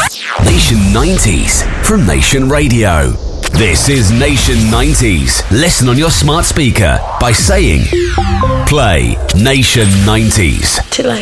Nation 90s from Nation Radio. This is Nation 90s. Listen on your smart speaker by saying, play Nation 90s. Too late.